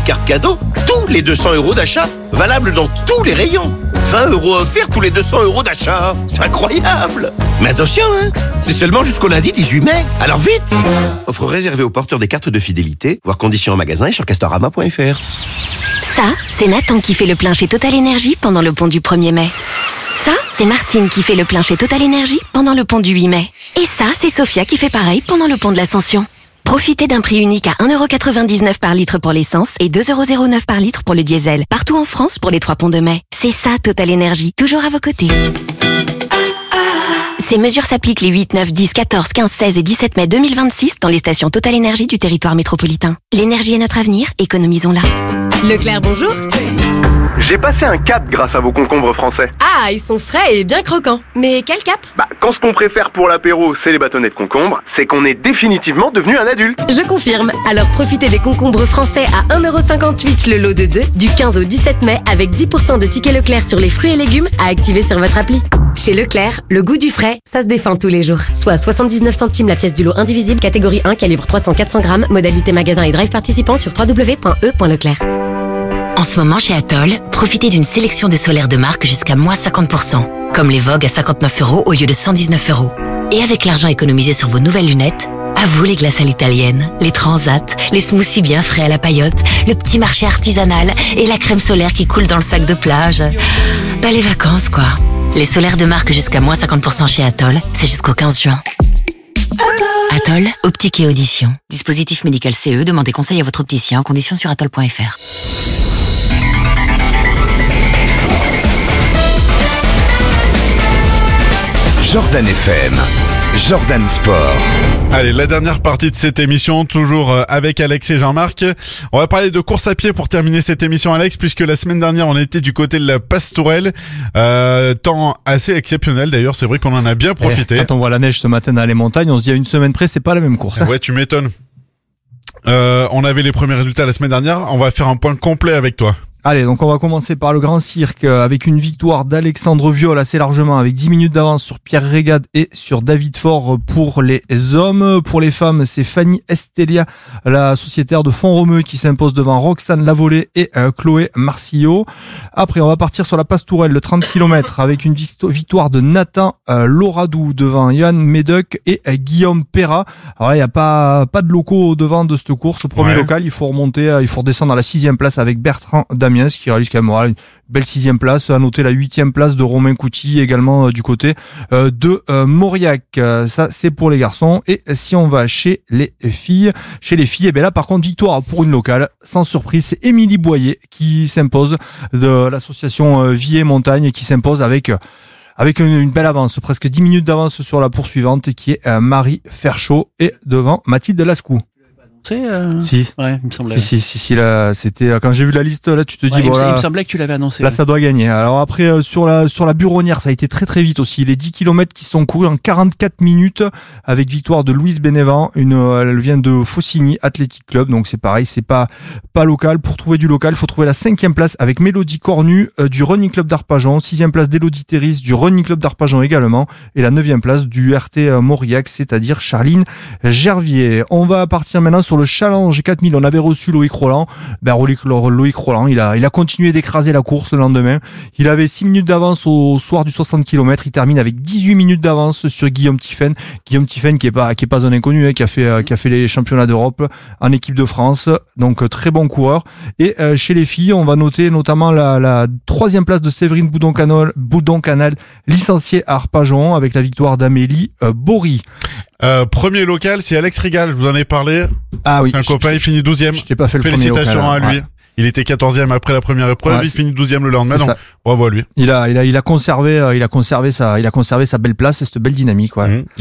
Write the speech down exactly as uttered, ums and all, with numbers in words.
carte cadeau tous les deux cents euros d'achat. Valable dans tous les rayons. vingt euros offerts tous les deux cents euros d'achat. C'est incroyable. Mais attention, hein, c'est seulement jusqu'au lundi dix-huit mai. Alors vite. Offre réservée aux porteurs des cartes de fidélité. Voir conditions en magasin et sur castorama point f r. Ça, c'est Nathan qui fait le plein chez Total Energy pendant le pont du premier mai. Ça, c'est Martine qui fait le plein chez Total Energy pendant le pont du huit mai. Et ça, c'est Sophia qui fait pareil pendant le pont de l'Ascension. Profitez d'un prix unique à un euro quatre-vingt-dix-neuf par litre pour l'essence et deux euros zéro neuf par litre pour le diesel. Partout en France pour les trois ponts de mai. C'est ça, Total Energy. Toujours à vos côtés. Ces mesures s'appliquent les huit, neuf, dix, quatorze, quinze, seize et dix-sept mai deux mille vingt-six dans les stations Total Energy du territoire métropolitain. L'énergie est notre avenir, économisons-la. Leclerc, bonjour. J'ai passé un cap grâce à vos concombres français. Ah, ils sont frais et bien croquants. Mais quel cap? Bah, quand ce qu'on préfère pour l'apéro, c'est les bâtonnets de concombre, c'est qu'on est définitivement devenu un adulte. Je confirme. Alors profitez des concombres français à un euro cinquante-huit le lot de deux du quinze au dix-sept mai avec dix pour cent de tickets Leclerc sur les fruits et légumes à activer sur votre appli. Chez Leclerc, le goût du frais, ça se défend tous les jours. Soit soixante-dix-neuf centimes la pièce du lot indivisible, catégorie un, calibre trois cents à quatre cents grammes, modalité magasin et drive participant sur w w w point e point leclerc. En ce moment, chez Atoll, profitez d'une sélection de solaires de marque jusqu'à moins cinquante pour cent. Comme les Vogue à cinquante-neuf euros au lieu de cent dix-neuf euros. Et avec l'argent économisé sur vos nouvelles lunettes, à vous les glaces à l'italienne, les transats, les smoothies bien frais à la paillote, le petit marché artisanal et la crème solaire qui coule dans le sac de plage. Bah les vacances quoi. Les solaires de marque jusqu'à moins cinquante pour cent chez Atoll, c'est jusqu'au quinze juin. Atoll, optique et audition. Dispositif médical C E, demandez conseil à votre opticien en conditions sur atoll point f r. Jordan F M, Jordan Sport. Allez, la dernière partie de cette émission, toujours avec Alex et Jean-Marc. On va parler de course à pied pour terminer cette émission, Alex, puisque la semaine dernière, on était du côté de la Pastourelle. Euh, temps assez exceptionnel d'ailleurs, c'est vrai qu'on en a bien profité. Et quand on voit la neige ce matin dans les montagnes, on se dit à une semaine près, c'est pas la même course. Hein. Ouais, tu m'étonnes. Euh, on avait les premiers résultats la semaine dernière, on va faire un point complet avec toi. Allez, donc on va commencer par le Grand Cirque avec une victoire d'Alexandre Viol assez largement avec dix minutes d'avance sur Pierre Régade et sur David Faure pour les hommes. Pour les femmes, c'est Fanny Estelia, la sociétaire de Font-Romeu qui s'impose devant Roxane Lavolée et euh, Chloé Marcillo. Après, on va partir sur la Pastourelle, le trente kilomètres avec une victoire de Nathan euh, Loradou devant Yann Médoc et euh, Guillaume Perra. Alors là, il n'y a pas, pas de locaux au devant de cette course. Au premier ouais. local, il faut remonter, euh, il faut redescendre à la sixième place avec Bertrand Damien, ce qui réalise quand même voilà, une belle sixième place. À noter la huitième place de Romain Couty également euh, du côté euh, de euh, Mauriac. Euh, ça, c'est pour les garçons. Et si on va chez les filles, chez les filles, et bien là, par contre, victoire pour une locale. Sans surprise, c'est Émilie Boyer qui s'impose de l'association euh, Vie et Montagne qui s'impose avec euh, avec une, une belle avance, presque dix minutes d'avance sur la poursuivante qui est euh, Marie Ferchaud et devant Mathilde Lascou. Euh... Si. Ouais, il me semblait. Si, si, si, si, là, c'était, quand j'ai vu la liste, là, tu te dis, ouais, voilà. Il me semblait que tu l'avais annoncé. Là, ouais. ça doit gagner. Alors après, euh, sur la, sur la Buronnière, ça a été très, très vite aussi. Les dix kilomètres qui sont courus en quarante-quatre minutes avec victoire de Louise Bénévent. Une, elle vient de Faucigny Athletic Club. Donc c'est pareil, c'est pas, pas local. Pour trouver du local, il faut trouver la cinquième place avec Mélodie Cornu, euh, du Running Club d'Arpajon. Sixième place d'Élodie Terris, du Running Club d'Arpajon également. Et la neuvième place du R T Mauriac, c'est-à-dire Charline Gervier. On va partir maintenant sur le challenge quatre mille. On avait reçu Loïc Roland. Ben, Loïc Roland, il a, il a continué d'écraser la course le lendemain. Il avait six minutes d'avance au soir du soixante kilomètres. Il termine avec dix-huit minutes d'avance sur Guillaume Tiffen. Guillaume Tiffen qui est pas, qui est pas un inconnu, hein, qui a fait, qui a fait les championnats d'Europe en équipe de France. Donc, très bon coureur. Et, euh, chez les filles, on va noter notamment la, la troisième place de Séverine Boudon-Canal, Boudon-Canal, licenciée à Arpajon avec la victoire d'Amélie euh, Bory. Euh, premier local, c'est Alex Rigal, je vous en ai parlé. Ah oui. C'est un copain, il finit douzième. Je t'ai pas fait le Félicitations premier local, à lui. Ouais. Il était quatorzième après la première épreuve, ouais, il finit douzième le lendemain, donc bravo à lui. Il a, il a, il a conservé, il a conservé sa, il a conservé sa belle place et cette belle dynamique, ouais. Mmh.